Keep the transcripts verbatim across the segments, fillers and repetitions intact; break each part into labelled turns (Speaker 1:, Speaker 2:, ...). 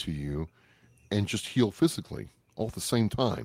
Speaker 1: to you and just heal physically all at the same time?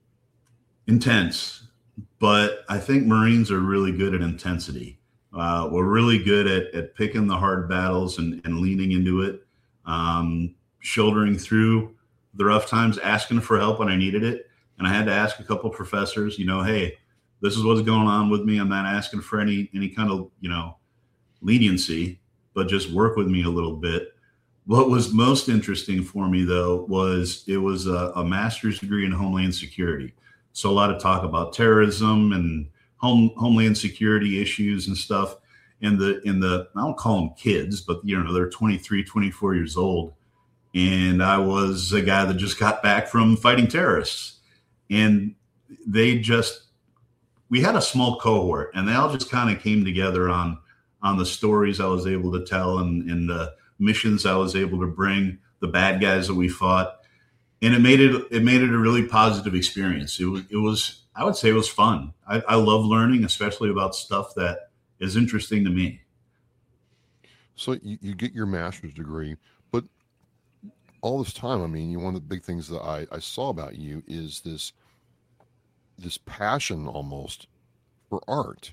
Speaker 2: Intense, but I think Marines are really good at intensity. Uh, we're really good at, at picking the hard battles and, and leaning into it, um, shouldering through the rough times, asking for help when I needed it. And I had to ask a couple of professors, you know, hey, this is what's going on with me. I'm not asking for any any kind of, you know, leniency, but just work with me a little bit. What was most interesting for me, though, was it was a, a master's degree in Homeland Security. So a lot of talk about terrorism and home Homeland Security issues and stuff. And the in the I don't call them kids, but you know, they're twenty-three, twenty-four years old. And I was a guy that just got back from fighting terrorists. And they just we had a small cohort, and they all just kind of came together on on the stories I was able to tell and, and the missions I was able to bring, the bad guys that we fought. And it made it it made it a really positive experience. It was it was I would say it was fun. I, I love learning, especially about stuff that is interesting to me.
Speaker 1: So you, you get your master's degree, but all this time, I mean, you, one of the big things that I, I saw about you is this this passion almost for art.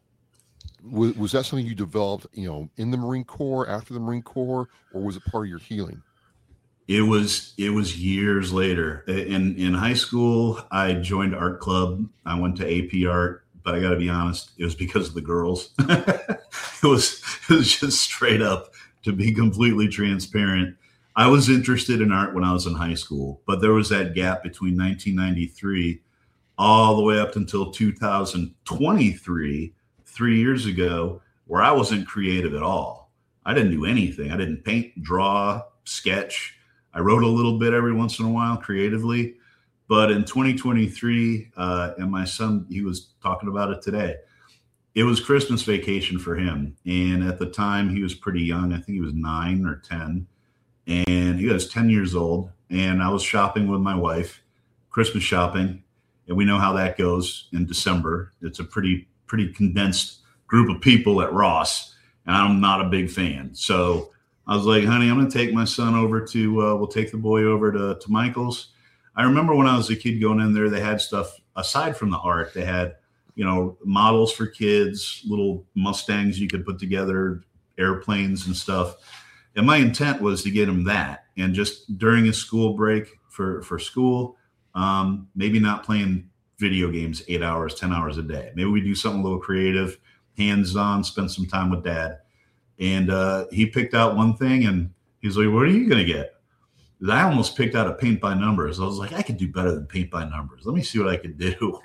Speaker 1: Was, was that something you developed, you know, in the Marine Corps, after the Marine Corps, or was it part of your healing?
Speaker 2: It was it was years later. In in high school, I joined art club. I went to A P Art, but I got to be honest, it was because of the girls. it was it was just straight up, to be completely transparent. I was interested in art when I was in high school, but there was that gap between nineteen ninety-three all the way up until two thousand twenty-three, three years ago, where I wasn't creative at all. I didn't do anything. I didn't paint, draw, sketch. I wrote a little bit every once in a while creatively. But in twenty twenty-three, uh, and my son, he was talking about it today, it was Christmas vacation for him. And at the time, he was pretty young. I think he was nine or ten. And he was ten years old. And I was shopping with my wife, Christmas shopping. And we know how that goes in December. It's a pretty, pretty condensed group of people at Ross. And I'm not a big fan. So I was like, honey, I'm going to take my son over to, uh, we'll take the boy over to, to Michael's. I remember when I was a kid going in there, they had stuff aside from the art. They had, you know, models for kids, little Mustangs you could put together, airplanes and stuff. And my intent was to get him that. And just during a school break for, for school, um, maybe not playing video games eight hours, ten hours a day. Maybe we do something a little creative, hands-on, spend some time with dad. And uh, he picked out one thing, and he's like, what are you going to get? I almost picked out a paint by numbers. I was like, I could do better than paint by numbers. Let me see what I could do.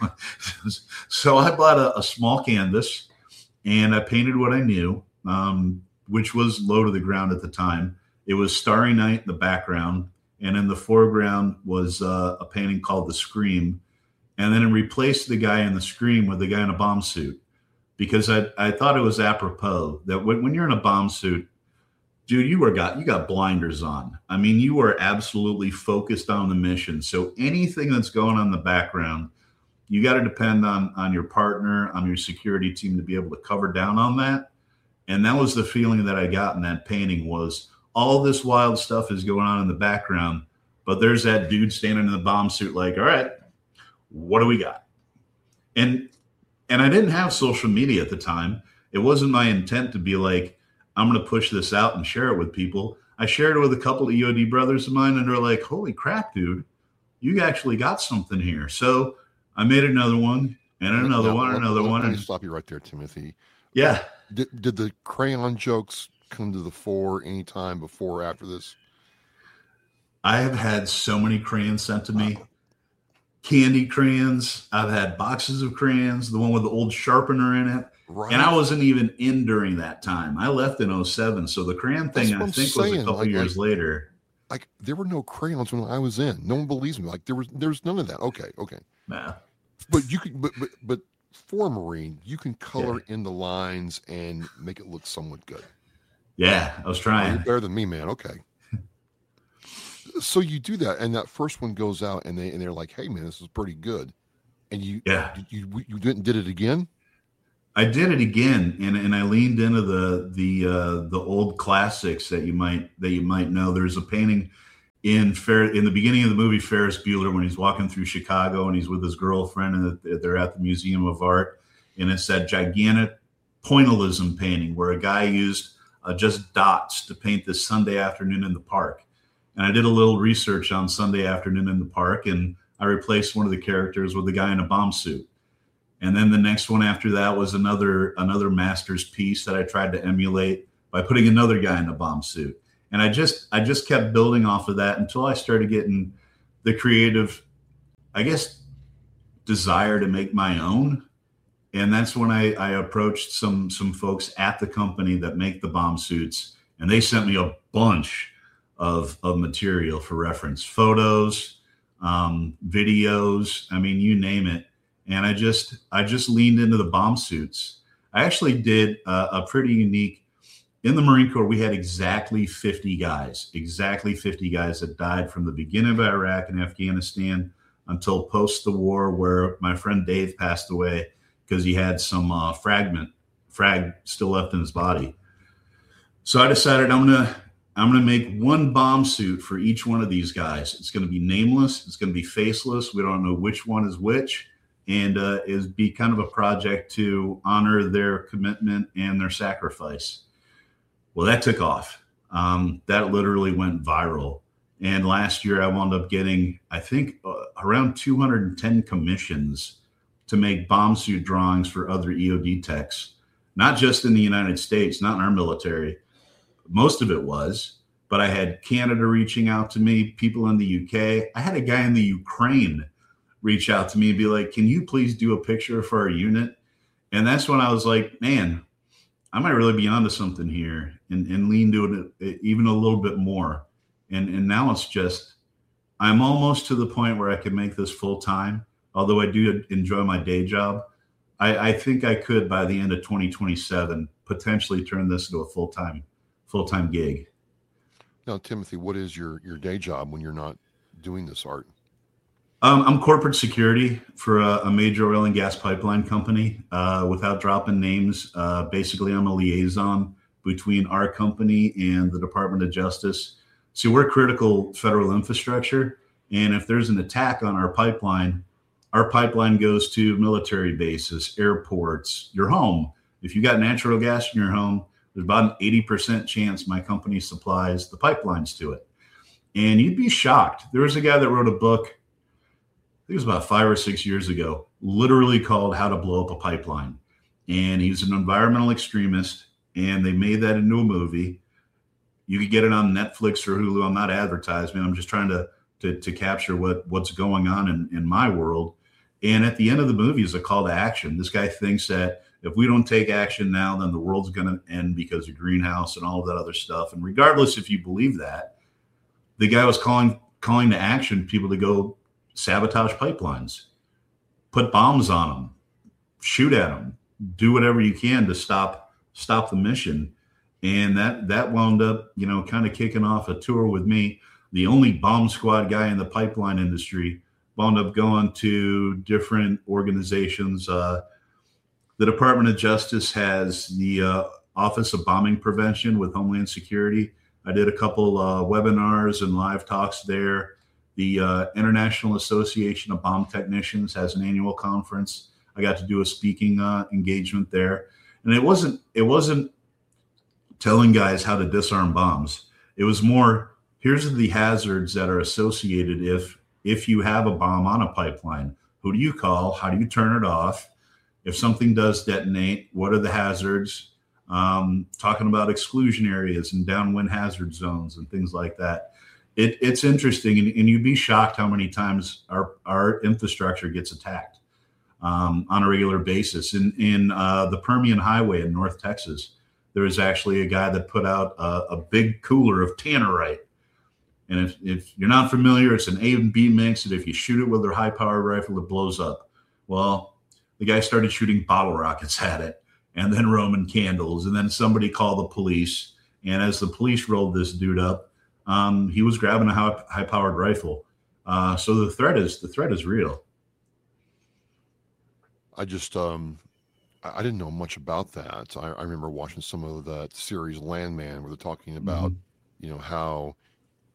Speaker 2: So I bought a, a small canvas, and I painted what I knew, um, which was low to the ground at the time. It was Starry Night in the background, and in the foreground was uh, a painting called The Scream. And then it replaced the guy in The Scream with the guy in a bomb suit, because I, I thought it was apropos that when, when you're in a bomb suit, dude, you were got you got blinders on. I mean, you were absolutely focused on the mission. So anything that's going on in the background, you got to depend on on your partner, on your security team to be able to cover down on that. And that was the feeling that I got in that painting, was all this wild stuff is going on in the background, but there's that dude standing in the bomb suit like, all right, what do we got? And and I didn't have social media at the time. It wasn't my intent to be like, I'm going to push this out and share it with people. I shared it with a couple of E O D brothers of mine, and they're like, holy crap, dude, you actually got something here. So I made another one and another
Speaker 1: now,
Speaker 2: one,
Speaker 1: let,
Speaker 2: another
Speaker 1: let,
Speaker 2: one.
Speaker 1: Let me
Speaker 2: and,
Speaker 1: stop you right there, Timothy.
Speaker 2: Yeah.
Speaker 1: Did, did the crayon jokes come to the fore anytime before or after this?
Speaker 2: I have had so many crayons sent to me. Wow. Candy crayons. I've had boxes of crayons, the one with the old sharpener in it. Right. And I wasn't even in during that time. I left in oh seven. So the crayon thing, I think, saying. was a couple like, years like, later.
Speaker 1: Like, there were no crayons when I was in. No one believes me. Like, there was there's none of that. Okay, okay.
Speaker 2: Nah.
Speaker 1: But you can, but, but, but for a Marine, you can color yeah. in the lines and make it look somewhat good.
Speaker 2: Yeah, I was trying.
Speaker 1: Oh, you're better than me, man. Okay. So you do that, and that first one goes out, and they and they're like, "Hey, man, this is pretty good." And you,
Speaker 2: yeah,
Speaker 1: you you, you didn't did it again.
Speaker 2: I did it again, and and I leaned into the the uh, the old classics that you might that you might know. There's a painting, in Fer- in the beginning of the movie Ferris Bueller, when he's walking through Chicago and he's with his girlfriend and they're at the Museum of Art, and it's that gigantic pointillism painting where a guy used uh, just dots to paint this Sunday afternoon in the park. And I did a little research on Sunday afternoon in the park, and I replaced one of the characters with a guy in a bomb suit. And then the next one after that was another another master's piece that I tried to emulate by putting another guy in a bomb suit. And I just I just kept building off of that until I started getting the creative, I guess, desire to make my own. And that's when I, I approached some some folks at the company that make the bomb suits, and they sent me a bunch of of material for reference, photos, um, videos. I mean, you name it. And I just I just leaned into the bomb suits. I actually did a, a pretty unique. In the Marine Corps, we had exactly fifty guys, exactly fifty guys that died from the beginning of Iraq and Afghanistan until post the war, where my friend Dave passed away because he had some uh, fragment, frag still left in his body. So I decided I'm gonna I'm gonna make one bomb suit for each one of these guys. It's gonna be nameless. It's gonna be faceless. We don't know which one is which, and uh, is be kind of a project to honor their commitment and their sacrifice. Well, that took off. Um, that literally went viral. And last year I wound up getting, I think, uh, around two hundred ten commissions to make bomb suit drawings for other E O D techs, not just in the United States, not in our military. Most of it was, but I had Canada reaching out to me, people in the U K. I had a guy in the Ukraine reach out to me and be like, can you please do a picture for our unit? And that's when I was like, man, I might really be onto something here, and, and lean to it even a little bit more. And and now it's just, I'm almost to the point where I can make this full time. Although I do enjoy my day job, I, I think I could, by the end of twenty twenty-seven, potentially turn this into a full time full time gig.
Speaker 1: Now, Timothy, what is your your day job when you're not doing this art?
Speaker 2: Um, I'm corporate security for a, a major oil and gas pipeline company. Uh, without dropping names, uh, basically I'm a liaison between our company and the Department of Justice. So we're critical federal infrastructure, and if there's an attack on our pipeline, our pipeline goes to military bases, airports, your home. If you got natural gas in your home, there's about an eighty percent chance my company supplies the pipelines to it. And you'd be shocked. There was a guy that wrote a book, I think it was about five or six years ago, literally called How to Blow Up a Pipeline. And he's an environmental extremist, and they made that into a movie. You could get it on Netflix or Hulu. I'm not advertising. I'm just trying to, to, to capture what, what's going on in, in my world. And at the end of the movie is a call to action. This guy thinks that if we don't take action now, then the world's going to end because of greenhouse and all of that other stuff. And regardless if you believe that, the guy was calling calling to action people to go sabotage pipelines, put bombs on them, shoot at them, do whatever you can to stop stop the mission. And that that wound up, you know, kind of kicking off a tour with me, the only bomb squad guy in the pipeline industry. Wound up going to different organizations. Uh, the Department of Justice has the uh, Office of Bombing Prevention with Homeland Security. I did a couple uh, webinars and live talks there. The uh, International Association of Bomb Technicians has an annual conference. I got to do a speaking uh, engagement there, and it wasn't it wasn't telling guys how to disarm bombs. It was more, here's the hazards that are associated if if you have a bomb on a pipeline. Who do you call? How do you turn it off? If something does detonate, what are the hazards? Um, talking about exclusion areas and downwind hazard zones and things like that. It, it's interesting, and, and you'd be shocked how many times our, our infrastructure gets attacked um, on a regular basis. In, in uh, the Permian Highway in North Texas, there was actually a guy that put out a, a big cooler of tannerite. And if, if you're not familiar, it's an A and B mix, and if you shoot it with a high-powered rifle, it blows up. Well, the guy started shooting bottle rockets at it, and then Roman candles, and then somebody called the police. And as the police rolled this dude up, um, he was grabbing a high, high-powered rifle. Uh, so the threat is the threat is real.
Speaker 1: I just um, I didn't know much about that. I, I remember watching some of that series Landman, where they're talking about, mm-hmm. you know, how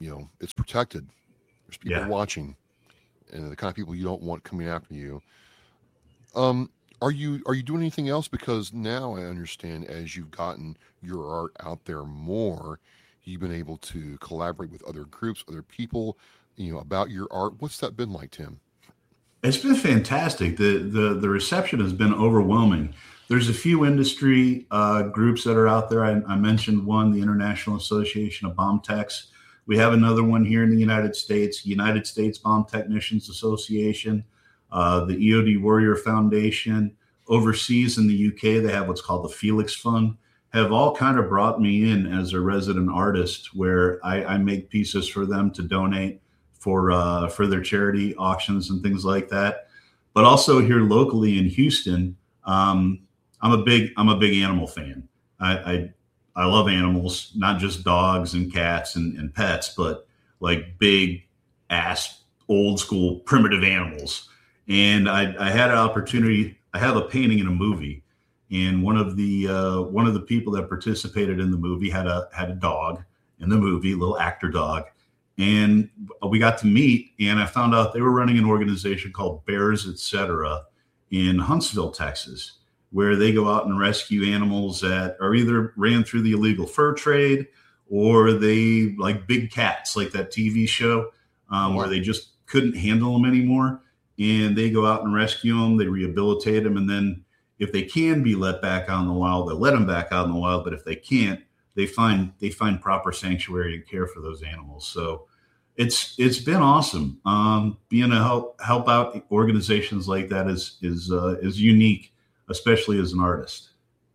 Speaker 1: you know, it's protected. There's people
Speaker 2: Yeah.
Speaker 1: watching, and the kind of people you don't want coming after you. Um, are you are you doing anything else? Because now I understand as you've gotten your art out there more, you've been able to collaborate with other groups, other people, you know, about your art. What's that been like, Tim?
Speaker 2: It's been fantastic. The the the reception has been overwhelming. There's a few industry uh, groups that are out there. I, I mentioned one, the International Association of Bomb Techs. We have another one here in the United States, United States Bomb Technicians Association, uh, the E O D Warrior Foundation. Overseas in the U K, they have what's called the Felix Fund. Have all kind of brought me in as a resident artist, where I, I make pieces for them to donate for uh, for their charity auctions and things like that. But also here locally in Houston, um, I'm a big I'm a big animal fan. I, I I love animals, not just dogs and cats and, and pets, but like big ass old school primitive animals. And I, I had an opportunity. I have a painting in a movie, and one of the uh, one of the people that participated in the movie had a had a dog in the movie, a little actor dog. And we got to meet, and I found out they were running an organization called Bears Etc. in Huntsville, Texas, where they go out and rescue animals that are either ran through the illegal fur trade, or they like big cats, like that T V show um, where they just couldn't handle them anymore. And they go out and rescue them, they rehabilitate them, and then if they can be let back out in the wild, they let them back out in the wild. But if they can't, they find they find proper sanctuary and care for those animals. So it's it's been awesome. Um, being a help help out organizations like that is is uh, is unique, especially as an artist.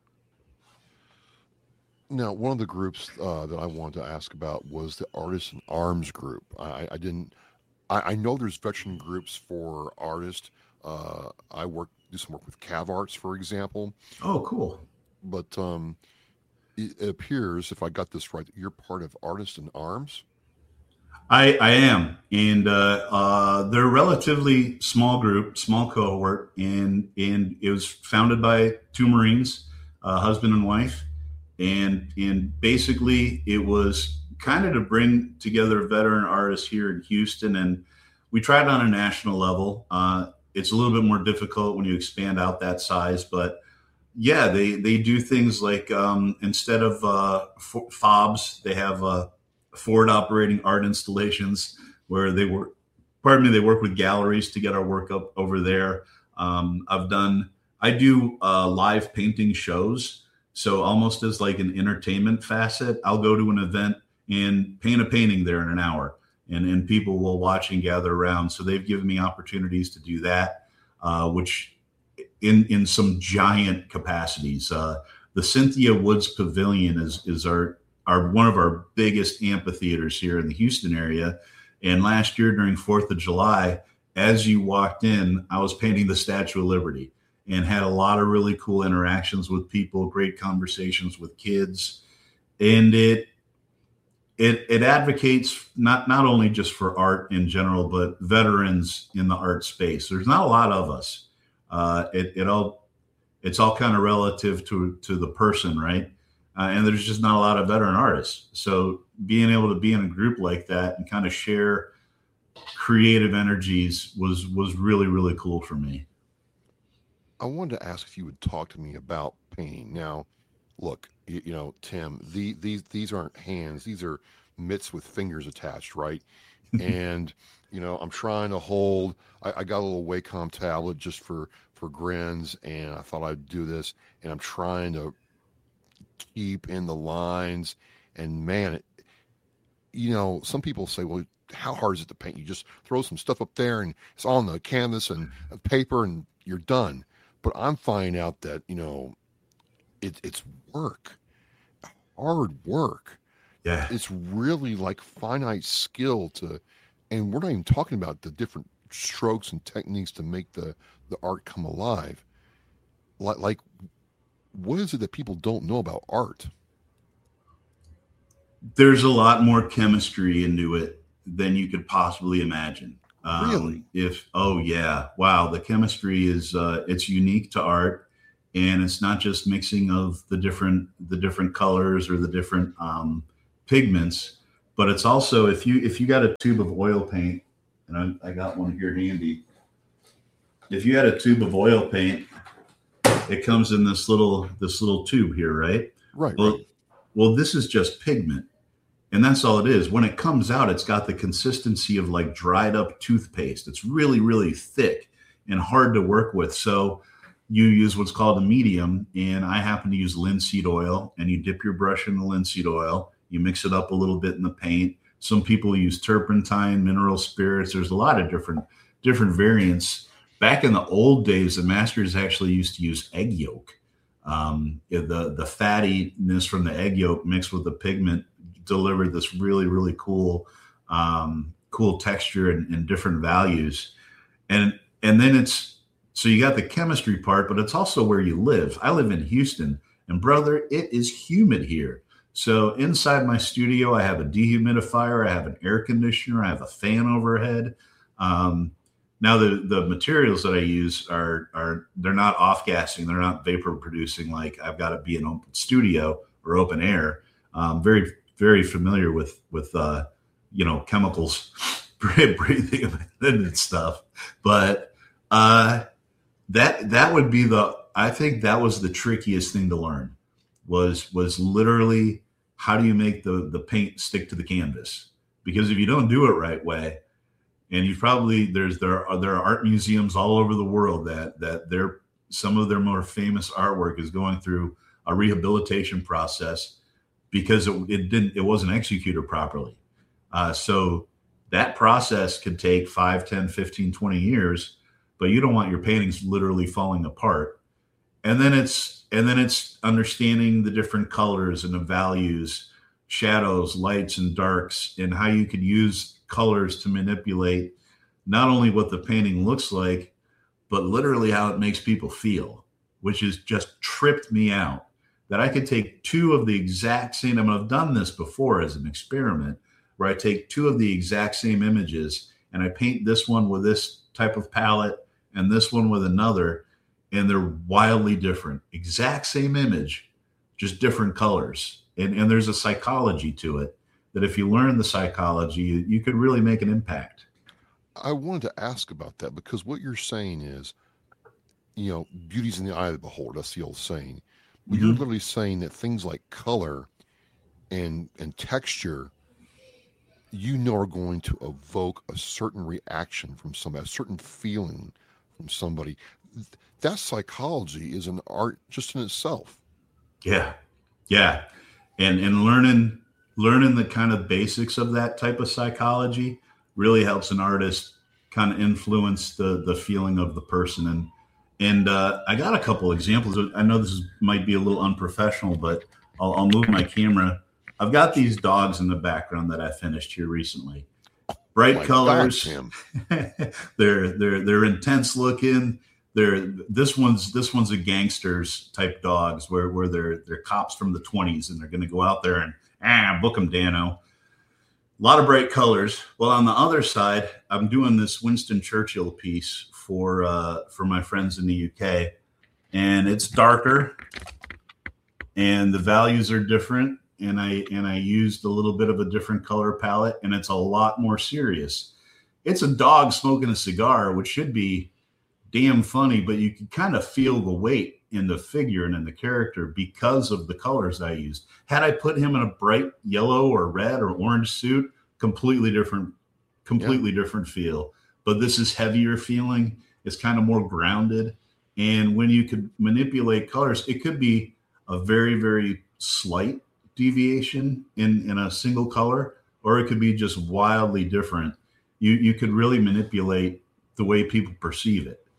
Speaker 1: Now, one of the groups uh, that I wanted to ask about was the Artists in Arms group. I, I didn't. I, I know there's veteran groups for artists. Uh, I work do some work with Cav Arts, for example.
Speaker 2: Oh, cool.
Speaker 1: But um, it appears, if I got this right, that you're part of Artists in Arms.
Speaker 2: I, I am, and uh, uh, they're a relatively small group, small cohort, and and it was founded by two Marines, uh, husband and wife, and and basically it was kind of to bring together veteran artists here in Houston, and we tried on a national level. Uh, it's a little bit more difficult when you expand out that size, but yeah, they they do things like um, instead of uh, f- fobs, they have uh, forward operating art installations where they work. Pardon me, they work with galleries to get our work up over there. Um, I've done, I do uh, live painting shows, so almost as like an entertainment facet. I'll go to an event and paint a painting there in an hour, and and people will watch and gather around. So they've given me opportunities to do that, uh, which. in in some giant capacities. Uh, the Cynthia Woods Pavilion is is our our one of our biggest amphitheaters here in the Houston area. And last year during fourth of July, as you walked in, I was painting the Statue of Liberty and had a lot of really cool interactions with people, great conversations with kids. And it it it advocates not not only just for art in general, but veterans in the art space. There's not a lot of us. Uh, it, it all, it's all kind of relative to, to the person, right? Uh, and there's just not a lot of veteran artists. So being able to be in a group like that and kind of share creative energies was, was really, really cool for me.
Speaker 1: I wanted to ask if you would talk to me about painting. Now, look, you, you know, Tim, the, these, these aren't hands. These are mitts with fingers attached, right? And you know, I'm trying to hold. I, I got a little Wacom tablet just for for grins, and I thought I'd do this. And I'm trying to keep in the lines. And man, it, you know, some people say, "Well, how hard is it to paint? You just throw some stuff up there, and it's on the canvas and paper, and you're done." But I'm finding out that you know, it, it's work, hard work.
Speaker 2: Yeah,
Speaker 1: It's really like finite skill to. And we're not even talking about the different strokes and techniques to make the, the art come alive. Like, like, what is it that people don't know about art?
Speaker 2: there's a lot more chemistry into it than you could possibly imagine. Um,
Speaker 1: Really?
Speaker 2: if oh yeah, wow, the chemistry is uh, it's unique to art, and it's not just mixing of the different the different colors or the different um, pigments. but it's also if you if you got a tube of oil paint, and I, I got one here handy. If you had a tube of oil paint, it comes in this little this little tube here, right?
Speaker 1: Right.
Speaker 2: Well,
Speaker 1: right.
Speaker 2: well, this is just pigment, and that's all it is. When it comes out, it's got the consistency of like dried up toothpaste. It's really, really thick and hard to work with. So you use what's called a medium, and I happen to use linseed oil, and you dip your brush in the linseed oil. You mix it up a little bit in the paint. Some people use turpentine, mineral spirits. There's a lot of different different variants. Back in the old days, the masters actually used to use egg yolk. Um, the the fattiness from the egg yolk mixed with the pigment delivered this really, really cool um, cool texture and, and different values. And and then it's so you got the chemistry part, but it's also where you live. I live in Houston, and brother, it is humid here. So inside my studio, I have a dehumidifier, I have an air conditioner, I have a fan overhead. Um, now the the materials that I use are are they're not off gassing, they're not vapor producing like I've got to be in open studio or open air. Um, very very familiar with with uh, you know chemicals breathing and stuff, but uh, that that would be the I think that was the trickiest thing to learn was was literally how do you make the the paint stick to the canvas? Because if you don't do it right way, and you probably there's there are there are art museums all over the world that that their some of their more famous artwork is going through a rehabilitation process because it, it didn't it wasn't executed properly. Uh, so that process could take five, ten, fifteen, twenty years, but you don't want your paintings literally falling apart. And then it's and then it's understanding the different colors and the values, shadows, lights and darks, and how you could use colors to manipulate not only what the painting looks like, but literally how it makes people feel, which has just tripped me out. That I could take two of the exact same, I mean, I've done this before as an experiment, where I take two of the exact same images and I paint this one with this type of palette and this one with another, and they're wildly different. Exact same image, just different colors. And, and there's a psychology to it that if you learn the psychology, you, you could really make an impact.
Speaker 1: I wanted to ask about that because what you're saying is, you know, beauty's in the eye of the beholder. That's the old saying. But mm-hmm. You're literally saying that things like color and and texture, you know, are going to evoke a certain reaction from somebody, a certain feeling from somebody. That psychology is an art just in itself.
Speaker 2: Yeah, yeah, and and learning learning the kind of basics of that type of psychology really helps an artist kind of influence the the feeling of the person. And and uh, I got a couple examples. I know this is, might be a little unprofessional, but I'll, I'll move my camera. I've got these dogs in the background that I finished here recently. Bright oh colors. God, they're they're they're intense looking. They're this one's this one's a gangsters type dogs where where they're they're cops from the twenties and they're going to go out there and ah book them, Dano. A lot of bright colors. Well, on the other side, I'm doing this Winston Churchill piece for uh, for my friends in the U K, and it's darker, and the values are different, and I and I used a little bit of a different color palette, and it's a lot more serious. It's a dog smoking a cigar, which should be damn funny, but you can kind of feel the weight in the figure and in the character because of the colors I used. Had I put him in a bright yellow or red or orange suit, completely different, completely yeah. different feel. But this is heavier feeling. It's kind of more grounded. And when you could manipulate colors, it could be a very, very slight deviation in, in a single color, or it could be just wildly different. You you could really manipulate the way people perceive it.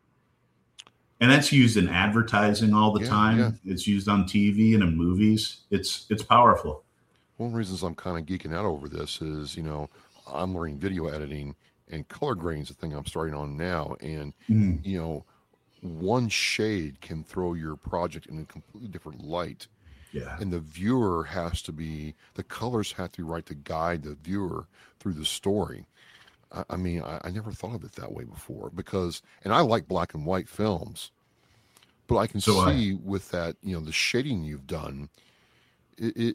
Speaker 2: And that's used in advertising all the yeah, time. Yeah. It's used on T V and in movies. It's it's powerful.
Speaker 1: One of the reasons I'm kind of geeking out over this is, you know, I'm learning video editing, and color grading is the thing I'm starting on now. And, mm. you know, one shade can throw your project in a completely different light.
Speaker 2: Yeah.
Speaker 1: And the viewer has to be, the colors have to be right to guide the viewer through the story. I, I mean, I, I never thought of it that way before because, and I like black and white films, but I can so see I, with that, you know, the shading you've done, it, it is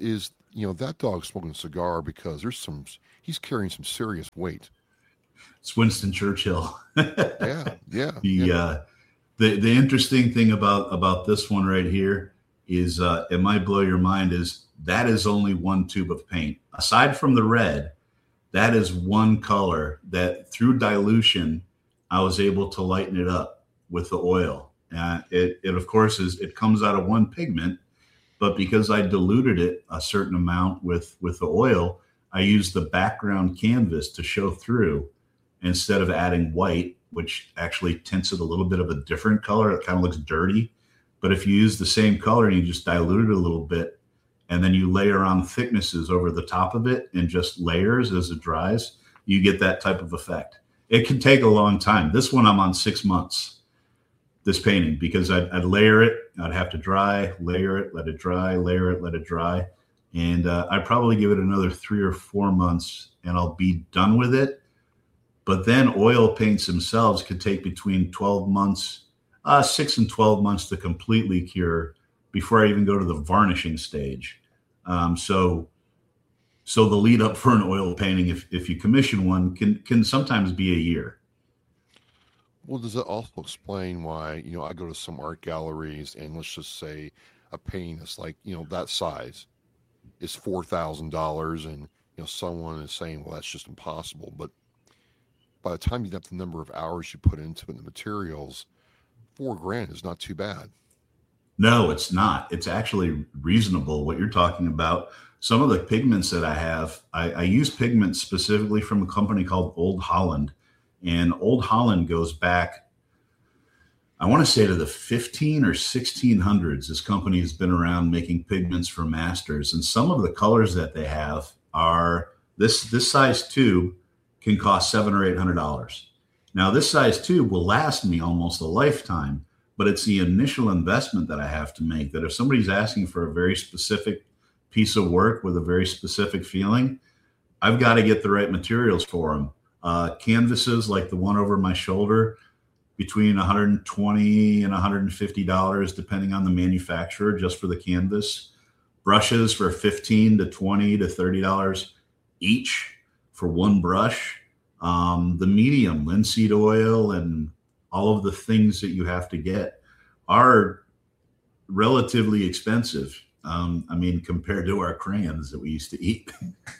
Speaker 1: you know, that dog's smoking a cigar because there's some, he's carrying some serious weight.
Speaker 2: It's Winston Churchill.
Speaker 1: Yeah, yeah,
Speaker 2: the
Speaker 1: yeah.
Speaker 2: uh, the the interesting thing about about this one right here is, uh, it might blow your mind, is that is only one tube of paint. Aside from the red, that is one color that through dilution, I was able to lighten it up with the oil. Uh, it, it, of course, is it comes out of one pigment, but because I diluted it a certain amount with, with the oil, I used the background canvas to show through instead of adding white, which actually tints it a little bit of a different color. It kind of looks dirty. But if you use the same color and you just dilute it a little bit, and then you layer on thicknesses over the top of it in just layers as it dries, you get that type of effect. It can take a long time. This one I'm on six months, this painting, because I'd, I'd layer it, I'd have to dry, layer it, let it dry, layer it, let it dry. And uh, I'd probably give it another three or four months and I'll be done with it. But then oil paints themselves could take between twelve months, uh, six and twelve months to completely cure before I even go to the varnishing stage. Um, so, so the lead up for an oil painting, if, if you commission one, can, can sometimes be a year.
Speaker 1: Well, does that also explain why, you know, I go to some art galleries and let's just say a painting that's like, you know, that size is four thousand dollars and, you know, someone is saying, well, that's just impossible. But by the time you have the number of hours you put into it and the materials, four grand is not too bad.
Speaker 2: No, it's not. It's actually reasonable what you're talking about. Some of the pigments that I have, I, I use pigments specifically from a company called Old Holland. And Old Holland goes back, I want to say to the fifteen or sixteen hundreds. This company has been around making pigments for masters. And some of the colors that they have are, this, this size tube can cost seven or eight hundred dollars. Now, this size tube will last me almost a lifetime. But it's the initial investment that I have to make, that if somebody's asking for a very specific piece of work with a very specific feeling, I've got to get the right materials for them. Uh, canvases like the one over my shoulder, between one hundred twenty dollars and one hundred fifty dollars, depending on the manufacturer, just for the canvas. Brushes for fifteen to twenty to thirty dollars each for one brush. Um, the medium, linseed oil, and all of the things that you have to get are relatively expensive. Um, I mean, compared to our crayons that we used to eat.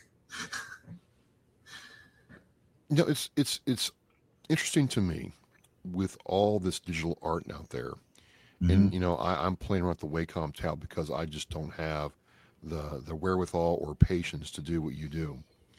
Speaker 1: You know, it's it's it's interesting to me with all this digital art out there. Mm-hmm. And, you know, I, I'm playing around with the Wacom tab because I just don't have the the wherewithal or patience to do what you do.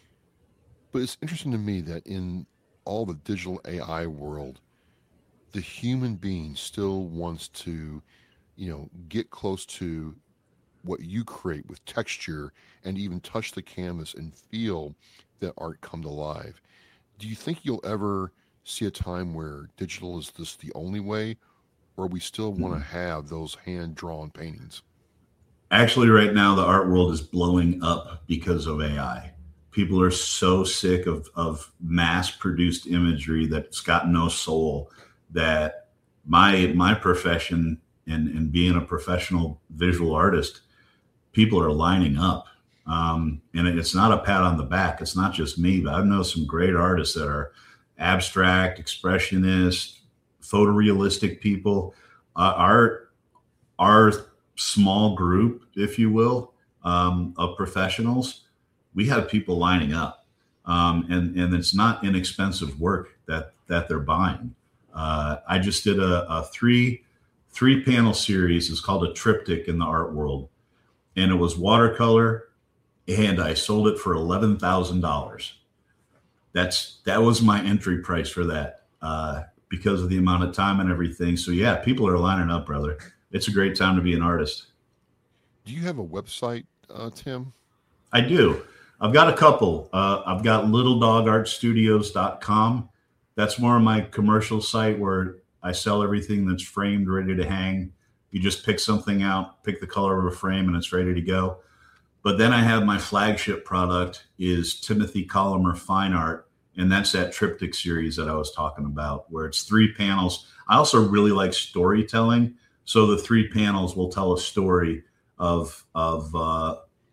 Speaker 1: But it's interesting to me that in all the digital A I world, the human being still wants to, you know, get close to what you create with texture and even touch the canvas and feel that art come to life. Do you think you'll ever see a time where digital is this the only way, or we still want to have those hand-drawn paintings?
Speaker 2: Actually, right now, the art world is blowing up because of A I. People are so sick of, of mass-produced imagery that's got no soul, that my my profession and, and being a professional visual artist, people are lining up. Um, and it's not a pat on the back. It's not just me, but I know some great artists that are abstract, expressionist, photorealistic people. Uh, our, our small group, if you will, um, of professionals, we have people lining up. Um, and, and it's not inexpensive work that, that they're buying. Uh, I just did a, a three three panel series. It's called a triptych in the art world, and it was watercolor, and I sold it for eleven thousand dollars. That's that was my entry price for that, uh, because of the amount of time and everything. So yeah, people are lining up, brother. It's a great time to be an artist.
Speaker 1: Do you have a website, uh, Tim?
Speaker 2: I do. I've got a couple. Uh, I've got little dog art studios dot com. That's more of my commercial site where I sell everything that's framed, ready to hang. You just pick something out, pick the color of a frame, and it's ready to go. But then I have my flagship product is Timothy Colomer Fine Art, and that's that triptych series that I was talking about, where it's three panels. I also really like storytelling, so the three panels will tell a story of of uh,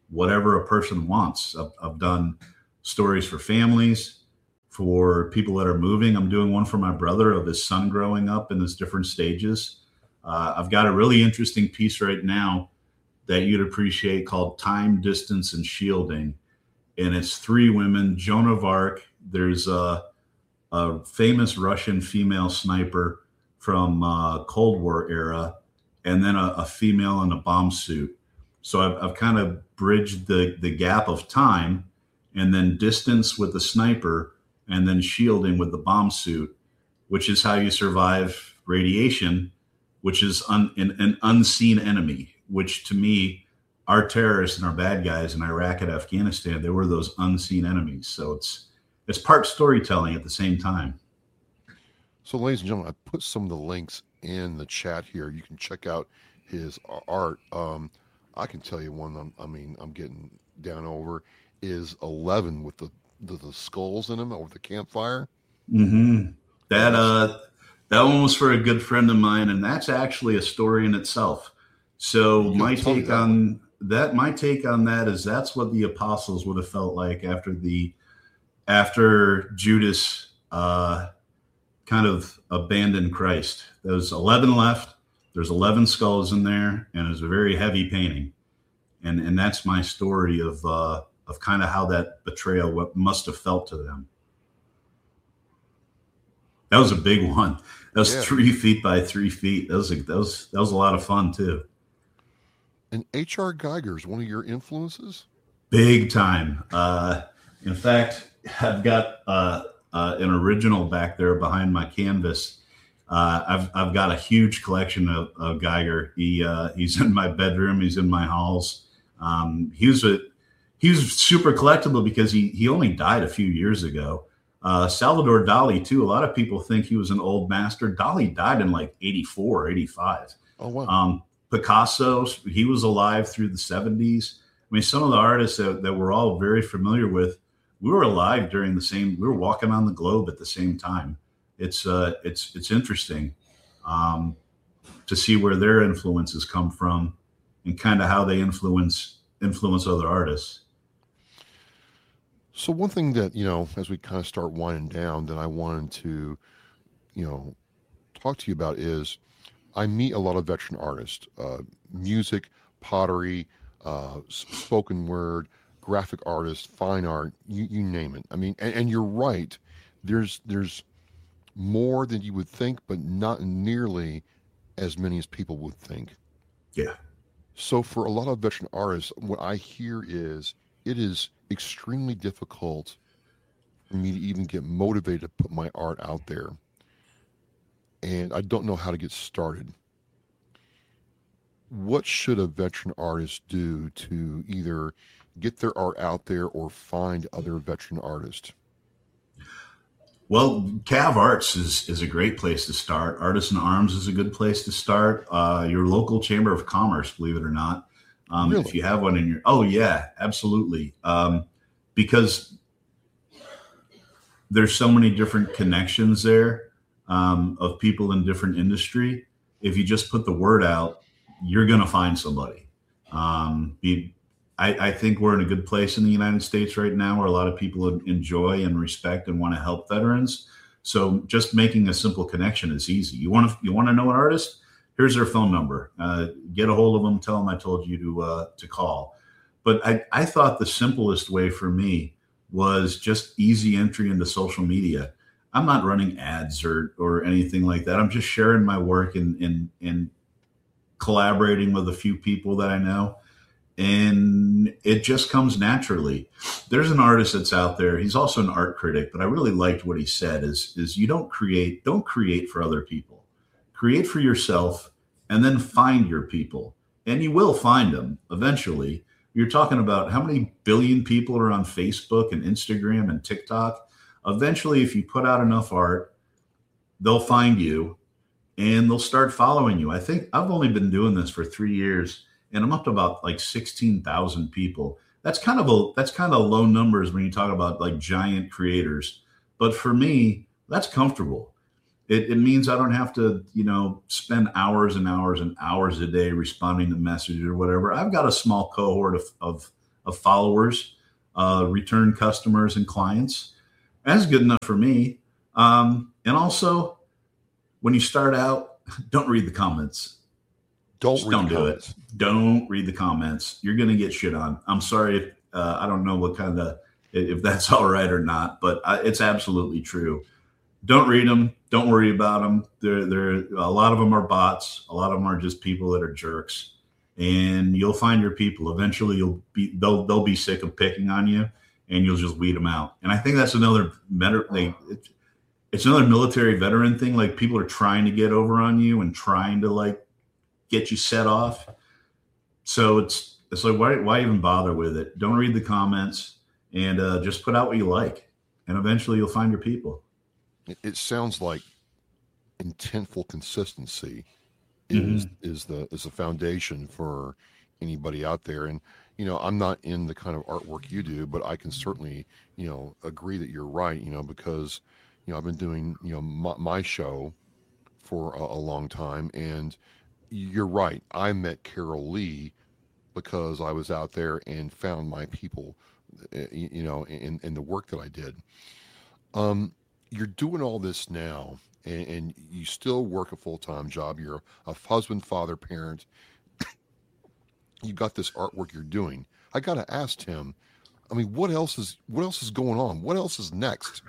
Speaker 2: whatever a person wants. I've, I've done stories for families, for people that are moving. I'm doing one for my brother of his son growing up in his different stages. Uh, I've got a really interesting piece right now that you'd appreciate called Time, Distance, and Shielding. And it's three women, Joan of Arc. There's a, a famous Russian female sniper from uh, Cold War era, and then a, a female in a bomb suit. So I've, I've kind of bridged the, the gap of time, and then distance with the sniper, and then shielding with the bomb suit, which is how you survive radiation, which is un, an, an unseen enemy, which to me, our terrorists and our bad guys in Iraq and Afghanistan, they were those unseen enemies. So it's it's part storytelling at the same time.
Speaker 1: So, ladies and gentlemen, I put some of the links in the chat here. You can check out his art. Um, I can tell you one. I'm, I mean, I'm getting down over is eleven with the the, the skulls in them over the campfire.
Speaker 2: Mm-hmm. That uh, that one was for a good friend of mine, and that's actually a story in itself. So my take on that, my take on that is that's what the apostles would have felt like after the after Judas uh, kind of abandoned Christ. There's eleven left. There's eleven skulls in there, and it's a very heavy painting. And and that's my story of uh, of kind of how that betrayal what must have felt to them. That was a big one. That was yeah. three feet by three feet. That was a, that was that was a lot of fun too.
Speaker 1: And H R Geiger is one of your influences?
Speaker 2: Big time. Uh, in fact, I've got uh, uh, an original back there behind my canvas. Uh, I've I've got a huge collection of, of Geiger. He uh, he's in my bedroom. He's in my halls. Um, he was a he was super collectible because he he only died a few years ago. Uh, Salvador Dali too. A lot of people think he was an old master. Dali died in like eighty-four, eighty-five.
Speaker 1: Oh wow.
Speaker 2: Um, Picasso, he was alive through the seventies. I mean, some of the artists that, that we're all very familiar with, we were alive during the same, we were walking on the globe at the same time. It's uh, it's it's interesting um, to see where their influences come from and kind of how they influence influence other artists.
Speaker 1: So one thing that, you know, as we kind of start winding down, that I wanted to, you know, talk to you about is I meet a lot of veteran artists, uh, music, pottery, uh, spoken word, graphic artists, fine art, you, you name it. I mean, and, and you're right. There's there's more than you would think, but not nearly as many as people would think.
Speaker 2: Yeah.
Speaker 1: So for a lot of veteran artists, what I hear is it is extremely difficult for me to even get motivated to put my art out there. And I don't know how to get started. What should a veteran artist do to either get their art out there or find other veteran artists?
Speaker 2: Well, Cav Arts is, is a great place to start. Artisan Arms is a good place to start. Uh, your local Chamber of Commerce, believe it or not. Um, really? If you have one in your, oh yeah, absolutely. Um, because there's so many different connections there. Um, of people in different industry. If you just put the word out, you're going to find somebody. Um, be, I, I think we're in a good place in the United States right now where a lot of people enjoy and respect and want to help veterans. So just making a simple connection is easy. You want to you want to know an artist? Here's their phone number. Uh, get a hold of them. Tell them I told you to uh, to call. But I, I thought the simplest way for me was just easy entry into social media. I'm not running ads or or anything like that. I'm just sharing my work and and and collaborating with a few people that I know, and it just comes naturally. There's an artist that's out there. He's also an art critic, but I really liked what he said. Is is you don't create don't create for other people, create for yourself, and then find your people, and you will find them eventually. You're talking about how many billion people are on Facebook and Instagram and TikTok. Eventually, if you put out enough art, they'll find you and they'll start following you. I think I've only been doing this for three years and I'm up to about like sixteen thousand people. That's kind of a, that's kind of low numbers when you talk about like giant creators. But for me, that's comfortable. It, it means I don't have to, you know, spend hours and hours and hours a day responding to messages or whatever. I've got a small cohort of, of, of followers, uh, return customers and clients. That's good enough for me. Um, and also, when you start out, don't read the comments.
Speaker 1: Don't
Speaker 2: Just
Speaker 1: read
Speaker 2: don't
Speaker 1: the
Speaker 2: do
Speaker 1: comments.
Speaker 2: it. Don't read the comments. You're going to get shit on. I'm sorry if uh, I don't know what kind of if that's all right or not, but I, it's absolutely true. Don't read them. Don't worry about them. They're, they're, a lot of them are bots. A lot of them are just people that are jerks. And you'll find your people. Eventually, you'll be they'll they'll be sick of picking on you, and you'll just weed them out. And I think that's another they, it, it's another military veteran thing. Like, people are trying to get over on you and trying to like get you set off. So it's it's like why why even bother with it? Don't read the comments, and uh, just put out what you like, and eventually you'll find your people.
Speaker 1: It sounds like intentful consistency is mm-hmm. is the is the foundation for anybody out there. And you know, I'm not in the kind of artwork you do, but I can certainly, you know, agree that you're right. You know, because you know I've been doing you know my, my show for a, a long time, and you're right. I met Carol Lee because I was out there and found my people. You know, in in the work that I did. Um. You're doing all this now, and, and you still work a full-time job. You're a husband, father, parent. You got this artwork you're doing. I got to ask Tim, I mean, what else is what else is going on? What else is next?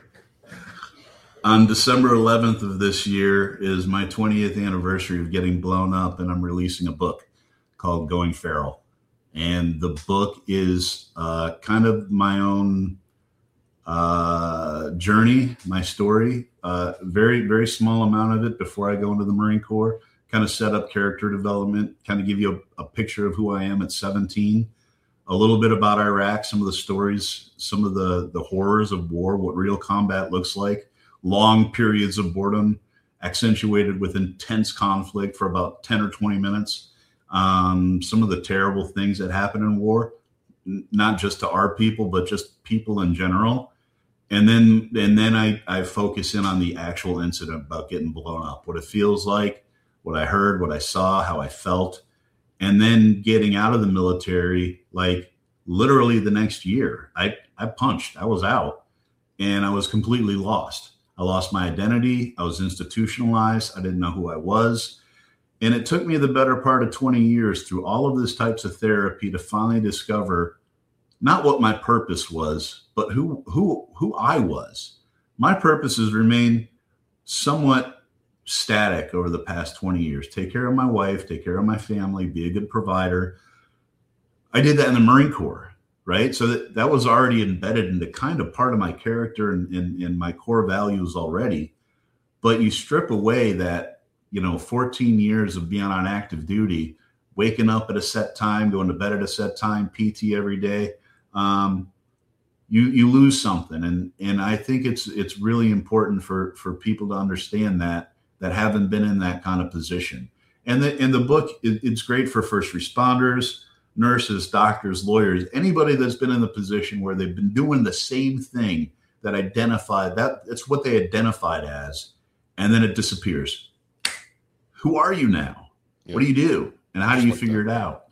Speaker 2: On December eleventh of this year is my twentieth anniversary of getting blown up, and I'm releasing a book called Going Feral. And the book is uh, kind of my own uh, journey, my story, uh, very, very small amount of it before I go into the Marine Corps, kind of set up character development, kind of give you a, a picture of who I am at seventeen, a little bit about Iraq, some of the stories, some of the, the horrors of war, what real combat looks like, long periods of boredom, accentuated with intense conflict for about ten or twenty minutes. Um, some of the terrible things that happen in war, n- not just to our people, but just people in general. And then, and then I, I focus in on the actual incident about getting blown up, what it feels like, what I heard, what I saw, how I felt. And then getting out of the military, like literally the next year, I, I punched, I was out, and I was completely lost. I lost my identity. I was institutionalized. I didn't know who I was. And it took me the better part of twenty years through all of this types of therapy to finally discover not what my purpose was, but who who who I was. My purpose has remained somewhat static over the past twenty years. Take care of my wife, take care of my family, be a good provider. I did that in the Marine Corps, right? So that, that was already embedded into kind of part of my character and, and, and my core values already. But you strip away that, you know, fourteen years of being on active duty, waking up at a set time, going to bed at a set time, P T every day. Um, you you lose something, and and I think it's it's really important for for people to understand that that haven't been in that kind of position. And the in the book, it, it's great for first responders, nurses, doctors, lawyers, anybody that's been in the position where they've been doing the same thing that identified that it's what they identified as, and then it disappears. Who are you now? Yeah. What do you do, and how Just do you like figure that. It out?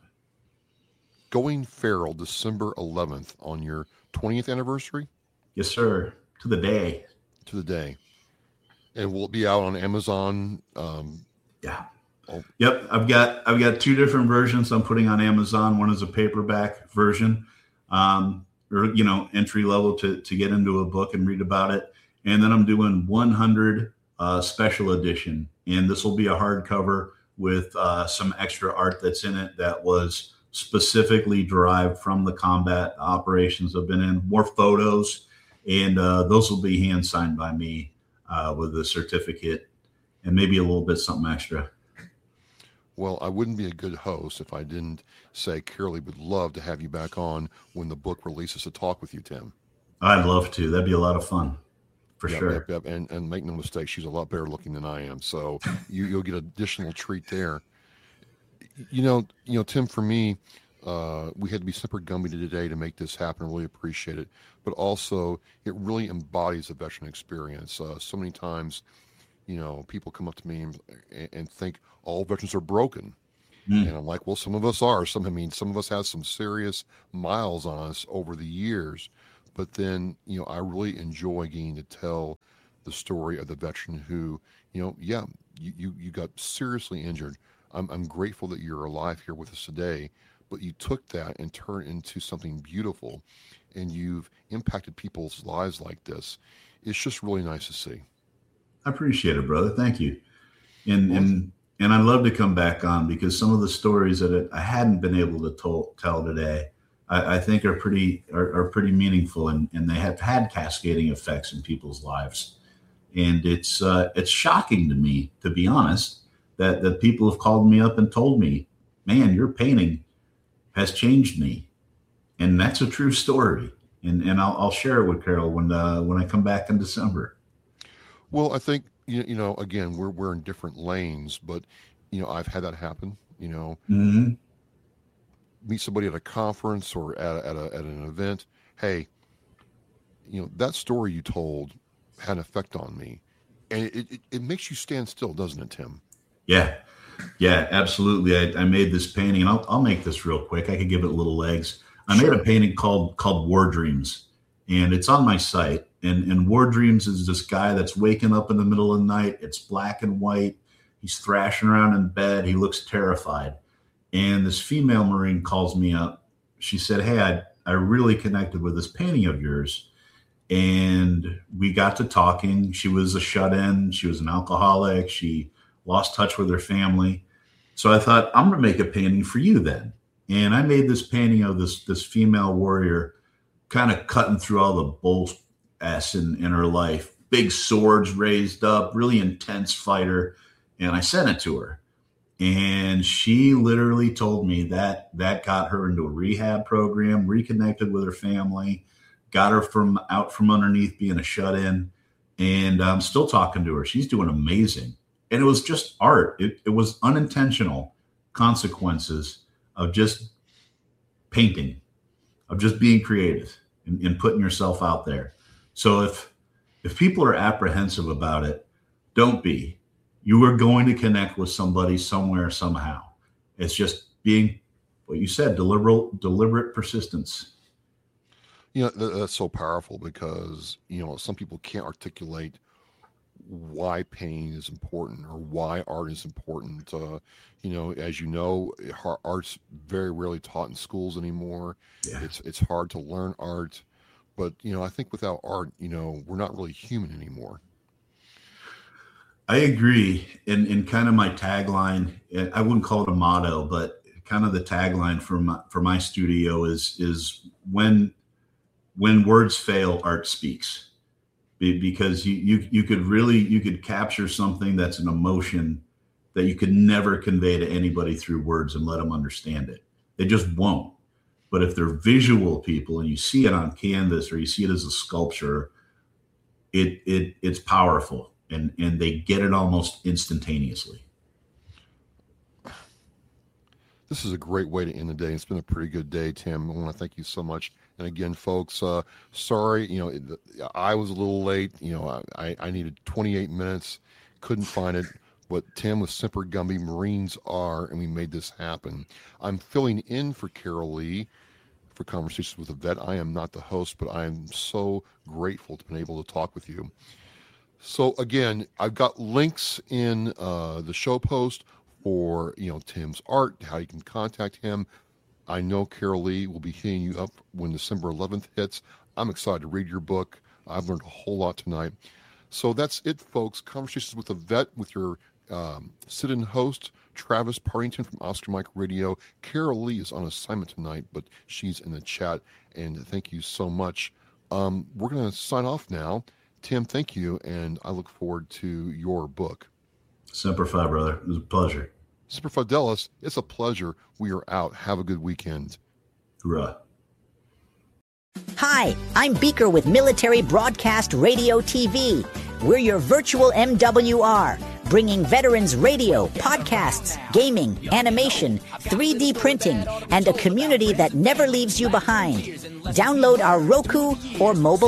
Speaker 1: Going Feral, December eleventh, on your twentieth anniversary?
Speaker 2: Yes, sir. To the day.
Speaker 1: To the day. And will it be out on Amazon? Um,
Speaker 2: yeah. Oh. Yep. I've got I've got two different versions I'm putting on Amazon. One is a paperback version, um, or you know, entry level to to get into a book and read about it. And then I'm doing one hundred uh, special edition, and this will be a hardcover with uh, some extra art that's in it that was specifically derived from the combat operations I've been in, more photos, and uh, those will be hand signed by me uh, with a certificate and maybe a little bit something extra.
Speaker 1: Well, I wouldn't be a good host if I didn't say Carolee would love to have you back on when the book releases to talk with you, Tim.
Speaker 2: I'd love to. That'd be a lot of fun, for
Speaker 1: yep,
Speaker 2: sure.
Speaker 1: Yep, yep. And, and make no mistake, she's a lot better looking than I am. So you, you'll get an additional treat there. You know, you know, Tim, for me, uh, we had to be super gummy today to make this happen. I really appreciate it. But also, it really embodies the veteran experience. Uh, so many times, you know, people come up to me and, and think all veterans are broken. Mm. And I'm like, well, some of us are. Some, I mean, some of us have some serious miles on us over the years. But then, you know, I really enjoy getting to tell the story of the veteran who, you know, yeah, you, you, you got seriously injured. I'm, I'm grateful that you're alive here with us today, but you took that and turned it into something beautiful, and you've impacted people's lives like this. It's just really nice to see.
Speaker 2: I appreciate it, brother. Thank you. And, well, and, and I'd love to come back on, because some of the stories that I hadn't been able to tell, tell today, I, I think are pretty, are, are pretty meaningful, and, and they have had cascading effects in people's lives. And it's, uh, it's shocking to me, to be honest, that, that people have called me up and told me, man, your painting has changed me. And that's a true story. And, and I'll, I'll share it with Carol when, uh, when I come back in December.
Speaker 1: Well, I think, you, you know, again, we're, we're in different lanes, but, you know, I've had that happen, you know, mm-hmm. meet somebody at a conference or at, at, a, at an event. Hey, you know, that story you told had an effect on me. And it, it, it makes you stand still, doesn't it, Tim?
Speaker 2: Yeah. Yeah, absolutely. I, I made this painting, and I'll, I'll make this real quick. I could give it little legs. I sure. made a painting called, called War Dreams, and it's on my site. And, and War Dreams is this guy that's waking up in the middle of the night. It's black and white. He's thrashing around in bed. He looks terrified. And this female Marine calls me up. She said, hey, I, I really connected with this painting of yours. And we got to talking. She was a shut-in. She was an alcoholic. She lost touch with her family. So I thought, I'm going to make a painting for you then. And I made this painting of this, this female warrior kind of cutting through all the bull S in, in her life, big swords raised up, really intense fighter. And I sent it to her. And she literally told me that that got her into a rehab program, reconnected with her family, got her from out from underneath being a shut-in. And I'm still talking to her. She's doing amazing. And it was just art. It, it was unintentional consequences of just painting, of just being creative and, and putting yourself out there. So if if people are apprehensive about it, don't be. You are going to connect with somebody somewhere, somehow. It's just being, what you said, deliberate, deliberate persistence.
Speaker 1: You know, that's so powerful, because, you know, some people can't articulate why painting is important or why art is important. Uh, you know, as you know, art's very rarely taught in schools anymore. Yeah. It's it's hard to learn art, but, you know, I think without art, you know, we're not really human anymore.
Speaker 2: I agree. And in kind of my tagline, I wouldn't call it a motto, but kind of the tagline for my, for my studio is, is when, when words fail, art speaks. Because you, you you could really, you could capture something that's an emotion that you could never convey to anybody through words and let them understand it. They just won't. But if they're visual people and you see it on canvas or you see it as a sculpture, it it it's powerful, and, and they get it almost instantaneously.
Speaker 1: This is a great way to end the day. It's been a pretty good day, Tim. I want to thank you so much. And again, folks, uh, sorry, you know, I was a little late. You know, I, I needed twenty-eight minutes, couldn't find it. But Tim with Semper Gumby Marines are, and we made this happen. I'm filling in for Carol Lee for Conversations with a Vet. I am not the host, but I am so grateful to be able to talk with you. So again, I've got links in uh, the show post for, you know, Tim's art, how you can contact him. I know Carol Lee will be hitting you up when December eleventh hits. I'm excited to read your book. I've learned a whole lot tonight. So that's it, folks. Conversations with a Vet with your um, sit-in host, Travis Partington from Oscar Mike Radio. Carol Lee is on assignment tonight, but she's in the chat, and thank you so much. Um, we're going to sign off now. Tim, thank you, and I look forward to your book.
Speaker 2: Semper Fi, brother. It was a pleasure.
Speaker 1: Semper Fidelis, it's a pleasure. We are out. Have a good weekend.
Speaker 2: Hoorah.
Speaker 3: Hi, I'm Beaker with Military Broadcast Radio T V. We're your virtual M W R, bringing veterans radio, podcasts, gaming, animation, three D printing, and a community that never leaves you behind. Download our Roku or mobile